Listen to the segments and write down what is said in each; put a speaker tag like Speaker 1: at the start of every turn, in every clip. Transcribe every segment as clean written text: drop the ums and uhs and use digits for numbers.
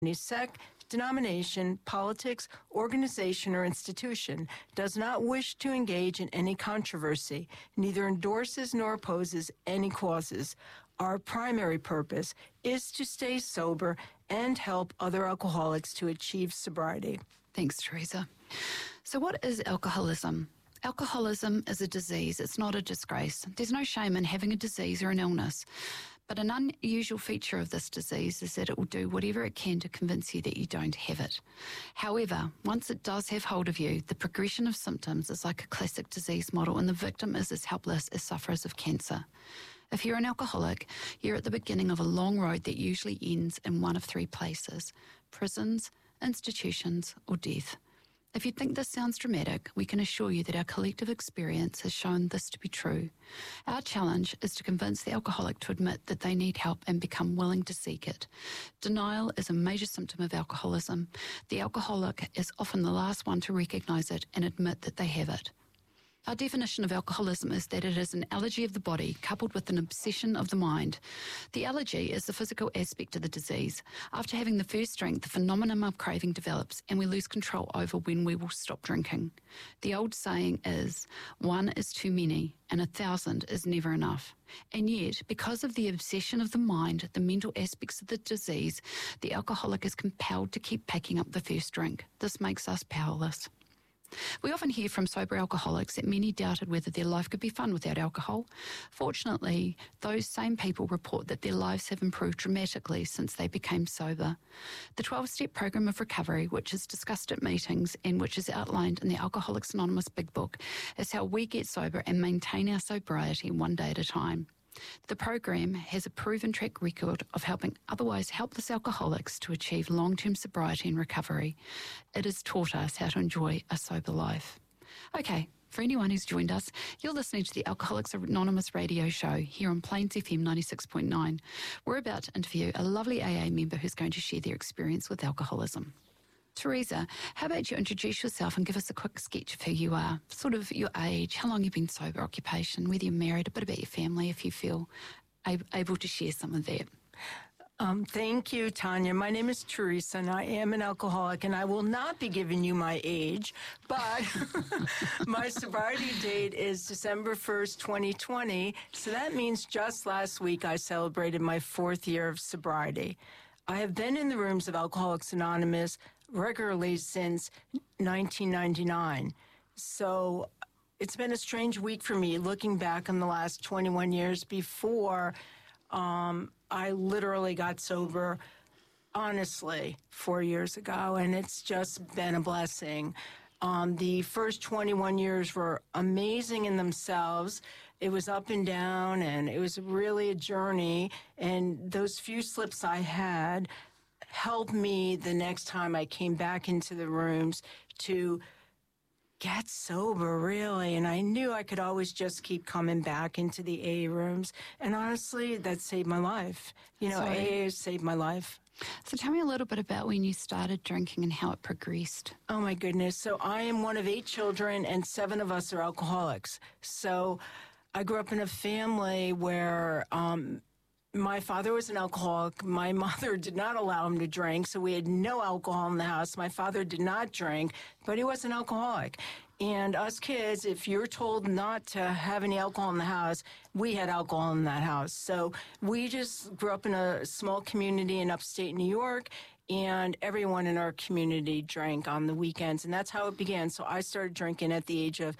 Speaker 1: Any sect, denomination, politics, organization, or institution does not wish to engage in any controversy, neither endorses nor opposes any causes. Our primary purpose is to stay sober and help other alcoholics to achieve sobriety.
Speaker 2: Thanks, Teresa. So what is alcoholism? Alcoholism is a disease. It's not a disgrace. There's no shame in having a disease or an illness. But an unusual feature of this disease is that it will do whatever it can to convince you that you don't have it. However, once it does have hold of you, the progression of symptoms is like a classic disease model, and the victim is as helpless as sufferers of cancer. If you're an alcoholic, you're at the beginning of a long road that usually ends in one of three places: prisons, institutions, or death. If you think this sounds dramatic, we can assure you that our collective experience has shown this to be true. Our challenge is to convince the alcoholic to admit that they need help and become willing to seek it. Denial is a major symptom of alcoholism. The alcoholic is often the last one to recognise it and admit that they have it. Our definition of alcoholism is that it is an allergy of the body coupled with an obsession of the mind. The allergy is the physical aspect of the disease. After having the first drink, the phenomenon of craving develops and we lose control over when we will stop drinking. The old saying is, 1 is too many and 1,000 is never enough. And yet, because of the obsession of the mind, the mental aspects of the disease, the alcoholic is compelled to keep picking up the first drink. This makes us powerless. We often hear from sober alcoholics that many doubted whether their life could be fun without alcohol. Fortunately, those same people report that their lives have improved dramatically since they became sober. The 12-step program of recovery, which is discussed at meetings and which is outlined in the Alcoholics Anonymous Big Book, is how we get sober and maintain our sobriety one day at a time. The program has a proven track record of helping otherwise helpless alcoholics to achieve long-term sobriety and recovery. It has taught us how to enjoy a sober life. Okay, for anyone who's joined us, you're listening to the Alcoholics Anonymous radio show here on Plains FM 96.9. We're about to interview a lovely AA member who's going to share their experience with alcoholism. Teresa, how about you introduce yourself and give us a quick sketch of who you are, sort of your age, how long you've been sober, occupation, whether you're married, a bit about your family if you feel able to share some of that.
Speaker 1: Thank you, Tanya. My name is Teresa, and I am an alcoholic, and I will not be giving you my age, but my sobriety date is December 1st, 2020, so that means just last week I celebrated my 4th year of sobriety. I have been in the rooms of Alcoholics Anonymous regularly since 1999. So it's been a strange week for me looking back on the last 21 years before I literally got sober, honestly, 4 years ago, and it's just been a blessing. The first 21 years were amazing in themselves. It was up and down, and it was really a journey. And those few slips I had helped me the next time I came back into the rooms to get sober, really. And I knew I could always just keep coming back into the AA rooms. And honestly, that saved my life. You know, AA saved my life.
Speaker 2: So tell me a little bit about when you started drinking and how it progressed.
Speaker 1: Oh, my goodness. So I am one of 8 children, and 7 of us are alcoholics. So I grew up in a family where my father was an alcoholic. My mother did not allow him to drink, so we had no alcohol in the house. My father did not drink, but he was an alcoholic. And us kids, if you're told not to have any alcohol in the house, we had alcohol in that house. So we just grew up in a small community in upstate New York, and everyone in our community drank on the weekends, and that's how it began. So I started drinking at the age of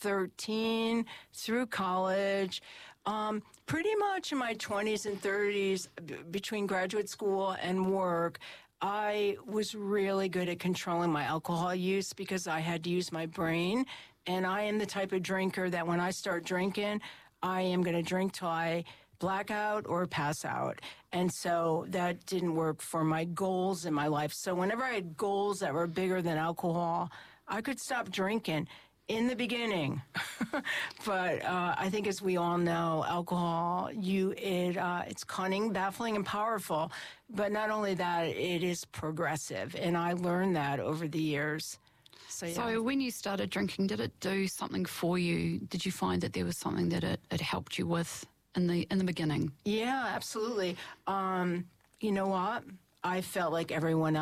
Speaker 1: 13 through college. Pretty much in my 20s and 30s, between graduate school and work, I was really good at controlling my alcohol use because I had to use my brain. And I am the type of drinker that when I start drinking, I am going to drink till I black out or pass out. And so that didn't work for my goals in my life. So whenever I had goals that were bigger than alcohol, I could stop drinking in the beginning. But I think, as we all know, alcohol, it's cunning, baffling, and powerful. But not only that, it is progressive. And I learned that over the years. So
Speaker 2: when you started drinking, did it do something for you? Did you find that there was something that it helped you with in the beginning?
Speaker 1: Yeah, absolutely. You know what? I felt like everyone else.